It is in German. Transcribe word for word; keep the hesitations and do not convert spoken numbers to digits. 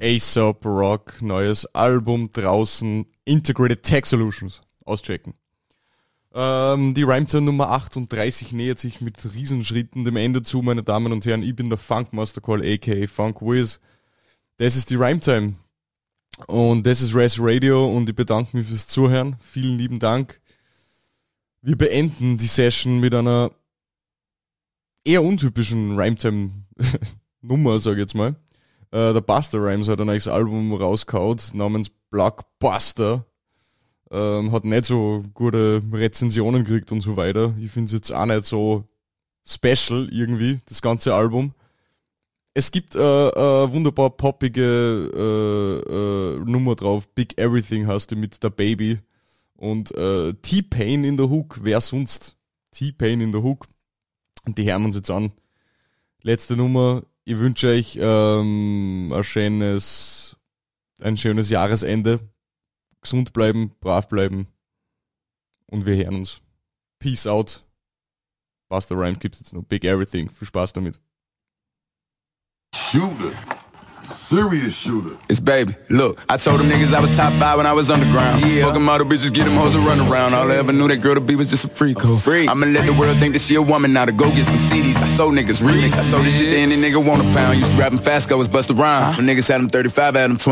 A$AP Rock, neues Album draußen, Integrated Tech Solutions, auschecken. Ähm, die Rhymetime Nummer achtunddreißig nähert sich mit Riesenschritten dem Ende zu, meine Damen und Herren. Ich bin der Funkmaster Call, aka Funk Wiz. Das ist die Rhymetime. Und das ist Res Radio und ich bedanke mich fürs Zuhören. Vielen lieben Dank. Wir beenden die Session mit einer eher untypischen Rhymetime-Nummer, sage ich jetzt mal. Uh, der Busta Rhymes hat ein neues Album rausgehauen namens Blockbuster. Um, hat nicht so gute Rezensionen gekriegt und so weiter. Ich finde es jetzt auch nicht so special irgendwie, das ganze Album. Es gibt eine uh, uh, wunderbar poppige uh, uh, Nummer drauf, Big Everything heißt die mit der Baby. Und uh, T-Pain in der Hook, wer sonst? T-Pain in der Hook. Und die hören uns jetzt an. Letzte Nummer. Ich wünsche euch ähm, ein schönes, ein schönes Jahresende. Gesund bleiben, brav bleiben. Und wir hören uns. Peace out. Busta Rhymes gibt's jetzt noch. Big Everything. Viel Spaß damit. Shooter. Serious shooter. It's baby. Look, I told them niggas I was top five when I was underground. Yeah. Fuck them all the bitches, get them hoes to run around. All I ever knew that girl to be was just a freak. A freak. I'ma let the world think that she a woman now to go get some C Ds. I sold niggas remix. I sold this shit to any nigga want a pound. Used to rapping fast, go was Busta Rhymes. When niggas had them thirty-five, had them twenty.